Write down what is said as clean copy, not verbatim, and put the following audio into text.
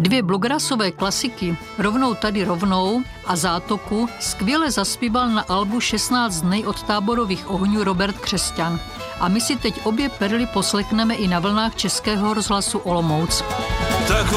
Dvě bluegrassové klasiky, Rovnou tady rovnou a Zátoku, skvěle zaspíval na albu 16 dny od Táborových ohňů Robert Křesťan. A my si teď obě perly poslechneme i na vlnách Českého rozhlasu Olomouc.